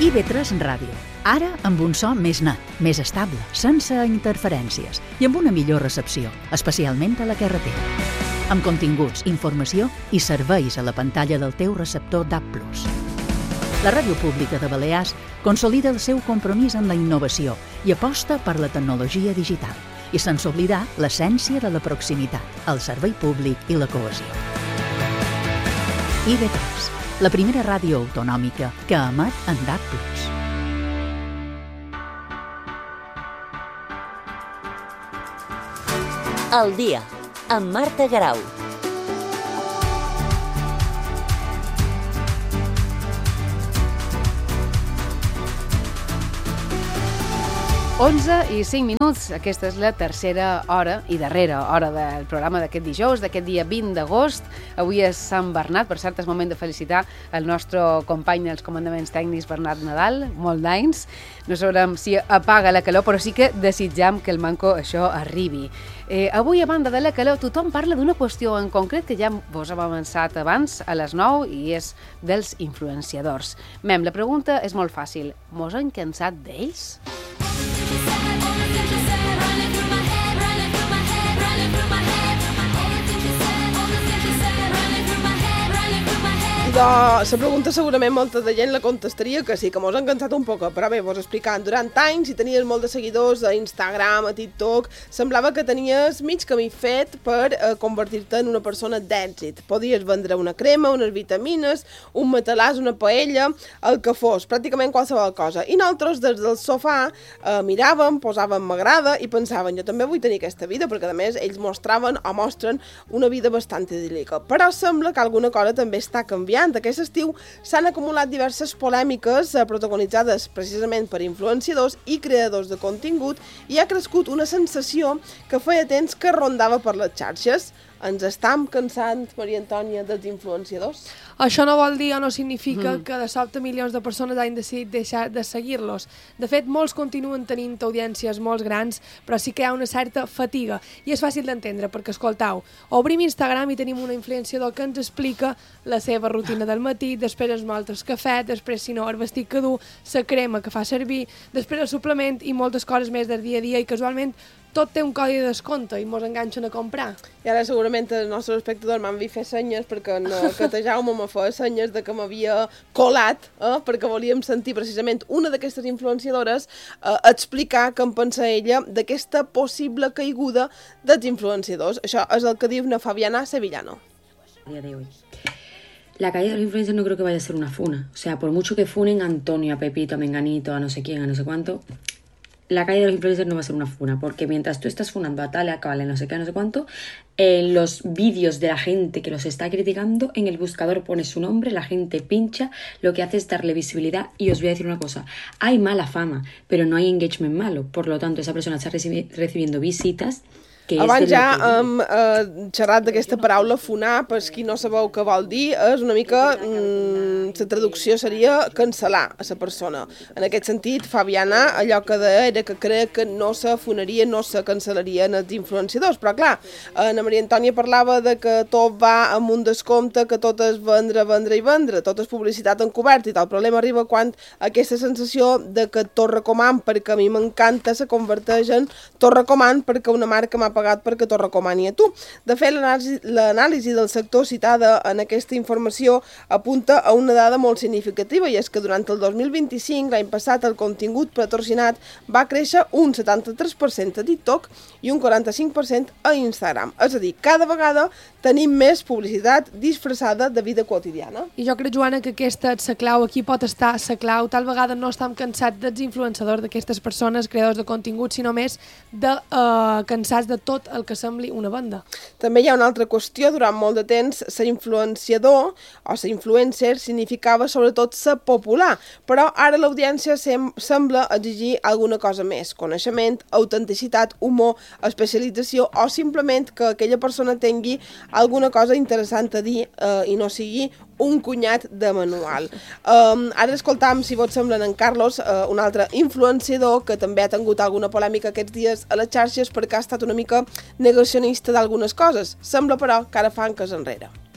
IB3 Ràdio. Ara amb un so més net, més estable, sense interferències i amb una millor recepció, especialment a la carretera. Amb continguts, informació i serveis a la pantalla del teu receptor DAB+. La Ràdio Pública de Balears consolida el seu compromís amb la innovació i aposta per la tecnologia digital, i sense oblidar l'essència de la proximitat, el servei públic i la cohesió. IB3, la primera ràdio autonòmica que emet en DAB+. El dia, amb Marta Garau. Onze i 5 minuts, aquesta és la tercera hora i darrera hora del programa d'aquest dijous, d'aquest dia 20 d'agost. Avui és Sant Bernat, per cert és moment de felicitar el nostre company dels comandaments tècnics, Bernat Nadal, molt d'anys. No sabrem si apaga la calor, però sí que desitjam que el manco això arribi. Avui, a banda de la calor, tothom parla d'una qüestió en concret que ja vos hem avançat abans a les 9 i és dels influenciadors. Mem, la pregunta és molt fàcil. Mos hem cansat d'ells? La pregunta segurament molta de gent la contestaria que sí, que mos han cansat un poc, però bé, vos explicant, durant anys, si tenies molt de seguidors a Instagram, a TikTok, semblava que tenies mig camí fet per convertir-te en una persona d'èxit. Podies vendre una crema, unes vitamines, un matalàs, una paella, el que fos, pràcticament qualsevol cosa. I nosaltres des del sofà miràvem, posàvem m'agrada i pensaven, jo també vull tenir aquesta vida, perquè a més ells mostraven o mostren una vida bastant idíl·lica. Però sembla que alguna cosa també està canviant. Aquest estiu s'han acumulat diverses polèmiques protagonitzades precisament per influenciadors i creadors de contingut i ha crescut una sensació que feia temps que rondava per les xarxes. Ens estam cansant, Maria Antònia, dels influenciadors? Això no vol dir o no significa que de sobte milions de persones hagin decidit deixar de seguir-los. De fet, molts continuen tenint audiències molt grans, però sí que hi ha una certa fatiga. I és fàcil d'entendre, perquè, escoltau, obrim Instagram i tenim un influenciador que ens explica la seva rutina del matí, després ens mostra el cafè, després, si no, el vestit que du, la crema que fa servir, després el suplement i moltes coses més del dia a dia, i casualment tot té un codi de descompte i mos enganxen a comprar. I ara segurament els nostres espectadors m'han vist fer senyes perquè que Jaume me feia senyes de que m'havia colat, perquè volíem sentir precisament una d'aquestes influenciadores explicar què en pensa ella d'aquesta possible caiguda dels influenciadors. Això és el que diu una Fabiana Sevillano. A día de hoy. La caída de los influencers no creo que vaya a ser una funa. O sea, por mucho que funen a Antonio, a Pepito, a Menganito, a no sé quién, a no sé cuánto, la caída de los influencers no va a ser una funa, porque mientras tú estás funando a tal, a cual, no sé qué, no sé cuánto, en los vídeos de la gente que los está criticando, en el buscador pone su nombre, la gente pincha, lo que hace es darle visibilidad. Y os voy a decir una cosa, hay mala fama, pero no hay engagement malo, por lo tanto esa persona está recibiendo visitas. Abans ja hem xerrat d'aquesta paraula funar, per qui no sabeu què vol dir, és una mica, la traducció seria cancel·lar a la persona. En aquest sentit, Fabiana, allò que deia era que crec que no se funaria, no se cancel·larien els influenciadors, però clar, la Maria Antònia parlava de que tot va amb un descompte, que tot és vendre, vendre i vendre, tot és publicitat encobert i tal. El problema arriba quan aquesta sensació de que tot recoman perquè a mi m'encanta se converteix en tot recoman perquè una marca m'ha pagat perquè t'ho recomani a tu. De fet, l'anàlisi del sector citada en aquesta informació apunta a una dada molt significativa, i és que durant el 2025, l'any passat, el contingut patrocinat va créixer un 73% a TikTok i un 45% a Instagram. És a dir, cada vegada tenim més publicitat disfressada de vida quotidiana. I jo crec, Joana, que aquesta és la clau, aquí pot estar la clau. Tal vegada no estem cansats dels influenciadors, d'aquestes persones, creadors de contingut, sinó més de cansats de tot el que sembli una banda. També hi ha una altra qüestió. Durant molt de temps, ser influenciador o ser influencer significava sobretot ser popular, però ara l'audiència sembla exigir alguna cosa més: coneixement, autenticitat, humor, especialització o simplement que aquella persona tingui alguna cosa interessant a dir i no sigui un cunyat de manual. Ara escoltam, si vos sembla, en Carlos, un altre influenciador que també ha tingut alguna polèmica aquests dies a les xarxes perquè ha estat una mica negacionista d'algunes coses. Sembla, però, que ara fan cas enrere.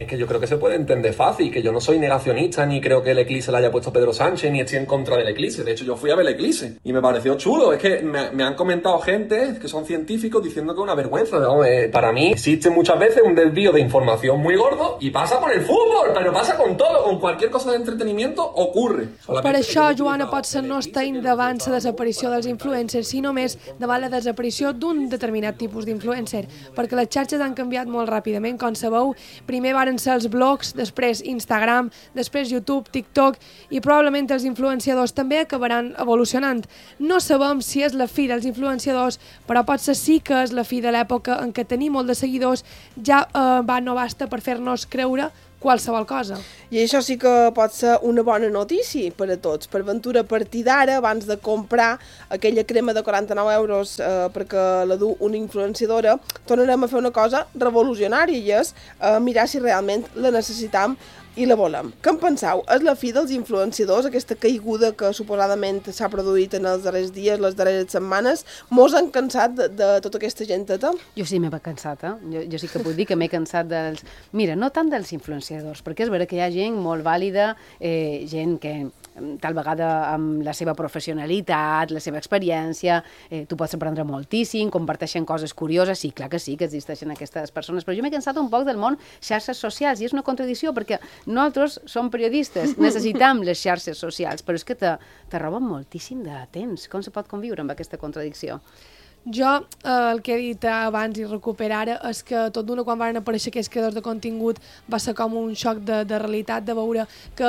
Es que yo creo que se puede entender fácil, que yo no soy negacionista, ni creo que el eclipse la haya puesto Pedro Sánchez, ni estoy en contra del eclipse. De hecho, yo fui a ver el eclipse y me pareció chulo. Es que me han comentado gente que son científicos diciendo que es una vergüenza. Para mí existe muchas veces un desvío de información muy gordo y pasa con el fútbol, pero pasa con todo, con cualquier cosa de entretenimiento ocurre. Per això, Joana, potser no està davant la desaparició dels influencers, sinó més davant la desaparició d'un determinat tipus d'influencer, perquè les xarxes han canviat molt ràpidament, com sabeu. Primer varen ser els blogs, després Instagram, després YouTube, TikTok, i probablement els influenciadors també acabaran evolucionant. No sabem si és la fi dels influenciadors, però potser sí que és la fi de l'època en què tenir molt de seguidors ja no basta per fer-nos creure qualsevol cosa. I això sí que pot ser una bona notícia per a tots. Per ventura, a partir d'ara, abans de comprar aquella crema de 49 euros perquè la du una influenciadora, tornarem a fer una cosa revolucionària i és mirar si realment la necessitam i la volem. Què en penseu? És la fi dels influenciadors, aquesta caiguda que suposadament s'ha produït en els darrers dies, les darreres setmanes? Mos han cansat de tota aquesta genteta? Jo sí m'he cansat, jo sí que puc dir que m'he cansat dels... Mira, no tant dels influenciadors, perquè és vera que hi ha gent molt vàlida, gent que tal vegada amb la seva professionalitat, la seva experiència, tu pots aprendre moltíssim, comparteixen coses curioses, sí, clar que sí, que existeixen aquestes persones, però jo m'he cansat un poc del món xarxes socials, i és una contradicció, perquè nosaltres som periodistes, necessitam les xarxes socials, però és que te roben moltíssim de temps. Com se pot conviure amb aquesta contradicció? Jo el que he dit abans i recuperar ara és que tot d'una quan van aparèixer aquests creadors de contingut va ser com un xoc de realitat, de veure que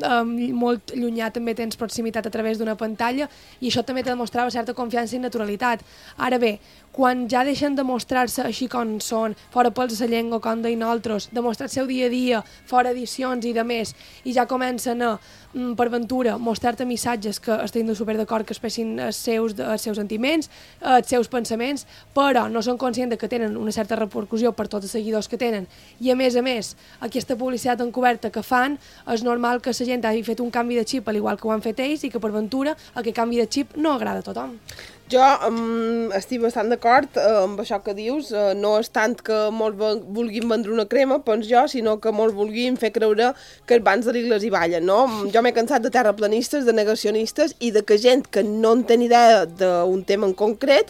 molt llunyà també tens proximitat a través d'una pantalla i això també te demostrava certa confiança i naturalitat. Ara bé, quan ja deixen de mostrar-se així com són, fora pels de la llengua, com deien altres, demostrar el seu dia a dia, fora edicions i de més, i ja comencen a, per ventura, mostrar-te missatges que estan super d'acord que expressin els seus sentiments, els seus pensaments, però no són conscients que tenen una certa repercussió per tots els seguidors que tenen. I a més, aquesta publicitat encoberta que fan, és normal que la gent hagi fet un canvi de xip, al igual que ho han fet ells, i que per ventura aquest canvi de xip no agrada a tothom. Jo estic bastant d'acord amb això que dius. No és tant que molts vulguin vendre una crema, penso jo, sinó que molts vulguin fer creure que els bans de l'Igles hi ballen, no? Jo m'he cansat de terraplanistes, de negacionistes i de que gent que no en té ni idea d'un tema en concret.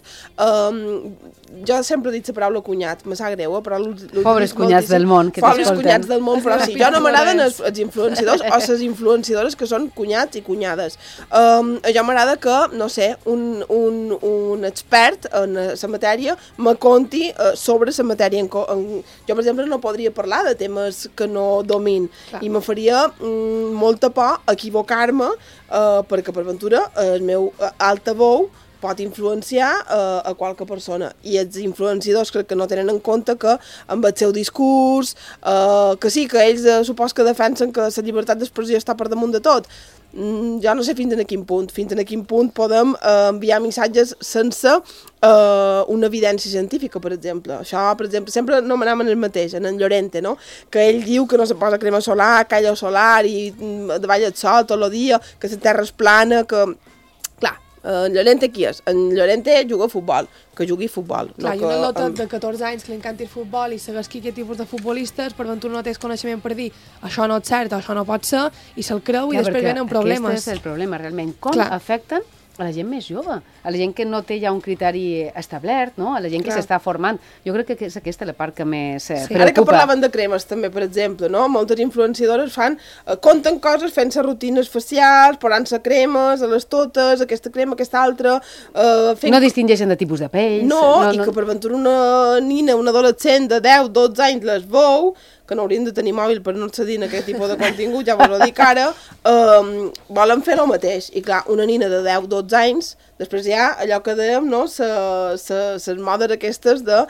Jo sempre he dit la paraula cunyat, me sap greu, però... Pobres cunyats del món, que t'escolten. Pobres cunyats del món, però sí, jo no m'agraden els influenciadors o les influenciadores que són cunyats i cunyades. Jo m'agrada que, no sé, un expert en la matèria me conti sobre la matèria. Jo, per exemple, no podria parlar de temes que no domin i me faria molta por equivocar-me perquè, per ventura, el meu altaveu pot influenciar a qualque persona. I els influenciadors crec que no tenen en compte que amb el seu discurs, que sí, que ells supos que defensen que la llibertat d'expressió està per damunt de tot. Jo no sé fins a quin punt podem enviar missatges sense una evidència científica, per exemple. Això, per exemple, sempre anomenem el mateix, en Llorente, no? Que ell diu que no se posa crema solar, calla solar i davall el sol tot el dia, que la terra és plana, que... Clar, en Llorente qui és? En Llorente juga a futbol, que jugui a futbol. Clar, i una lota de 14 anys que li encanta el futbol i segueix aquest tipus de futbolistes, per ventura no tens coneixement per dir això no és cert, això no pot ser, i se'l creu i després venen problemes. Aquest és el problema, realment. Com afecten a la gent més jove, a la gent que no té ja un criteri establert, no? A la gent que s'està formant. Jo crec que és aquesta la part que més preocupa. Ara que parlaven de cremes també, per exemple, no? Moltes influenciadores conten coses fent-se rutines facials, posant-se cremes a les totes, aquesta crema, aquesta altra... No distingeixen de tipus de pells. No, i que per ventura una nina, una adolescent de 10-12 anys les veu, que no haurien de tenir mòbil per no accedir a aquest tipus de contingut, ja vos ho dic ara, volen fer el mateix. I clar, una nina de 10-12 anys, després hi ha allò que dèiem, no?, les modes aquestes de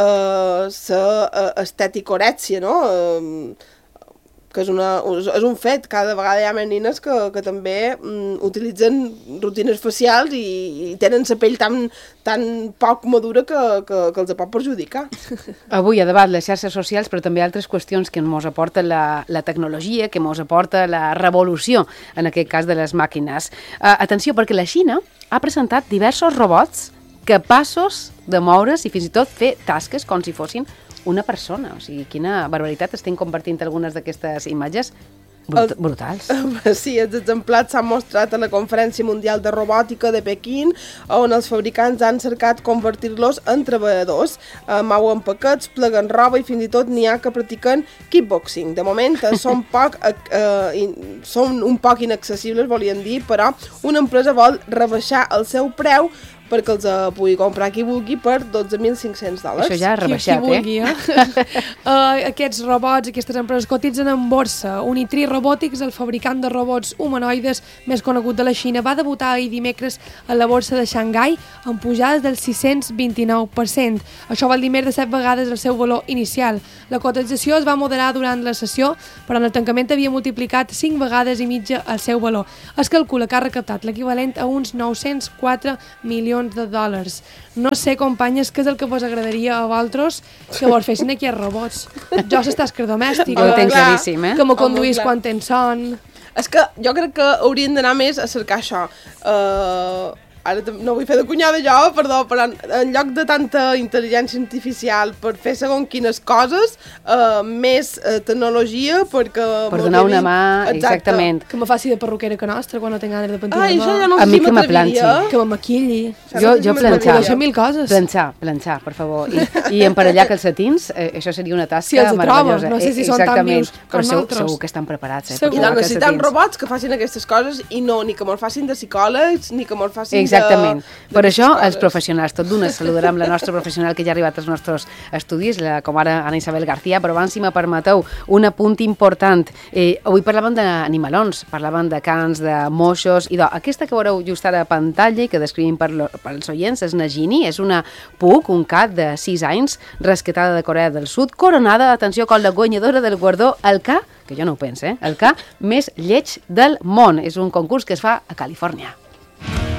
l'esteticorèxia, no?, que és un fet. Cada vegada hi ha més nines que també utilitzen rutines facials i tenen la pell tan poc madura que els pot perjudicar. Avui a debat les xarxes socials, però també altres qüestions que ens aporta la tecnologia, que ens aporta la revolució, en aquest cas de les màquines. Atenció, perquè la Xina ha presentat diversos robots capaços de moure's i fins i tot fer tasques com si fossin una persona. O sigui, quina barbaritat, estem compartint algunes d'aquestes imatges brutals. Sí, els exemplars s'han mostrat a la Conferència Mundial de Robòtica de Pequín, on els fabricants han cercat convertir-los en treballadors. Mouen paquets, pleguen roba i fins i tot n'hi ha que practiquen kickboxing. De moment són un poc inaccessibles, volien dir, però una empresa vol rebaixar el seu preu perquè els pugui comprar qui vulgui per $12.500. Això ja ha rebaixat, qui vulgui, Aquests robots, aquestes empreses cotitzen en borsa. Unitri Robotics, el fabricant de robots humanoides més conegut de la Xina, va debutar ahir dimecres a la borsa de Xangai amb pujades del 629%. Això vol dir més de 7 vegades el seu valor inicial. La cotització es va moderar durant la sessió, però en el tancament havia multiplicat 5 vegades i mitja el seu valor. Es calcula que ha recaptat l'equivalent a uns 904 milions de dòlars. No sé, companyes, què és el que vos agradaria a vosaltres que vos fessin aquí els robots. Jo soc tasca domèstica. Ho tens claríssim, Que me conduís quan tens son. És que jo crec que haurien d'anar més a cercar això. Ara no vull fer de cunyada jo, perdó, però en lloc de tanta intel·ligència artificial per fer segons quines coses, més tecnologia perquè... Per donar una mà, exactament. Que me faci de perruquera que nostra quan no tinc ganes de pentina Ai, de mà. això ja no A mi sé si que m'atreviria. Que me maquilli. Jo planxar. Això 1000 coses. Planxar, per favor. I emparellar calcetins, això seria una tasca Si els meravellosa. trobo, no sé si són tan vius com però nosaltres. segur que estan preparats. Segur. I doncs necessitem robots que facin aquestes coses i no, ni que me'l facin de psicòlegs, ni que me'l facin Exactament. Per això, els coses. professionals, tot d'una, saludarem la nostra professional que ja ha arribat als nostres estudis, com ara Ana Isabel García, però abans, si me permeteu, un apunt important. Avui parlàvem d'animalons, parlàvem de cans, de moixos, i aquesta que veureu just ara a pantalla i que descrivim pels oients és Nagini, és una pug, un cat de 6 anys, rescatada de Corea del Sud, coronada, atenció, com la guanyadora del guardó, el ca, que jo no ho penso, el ca més lleig del món. És un concurs que es fa a Califòrnia.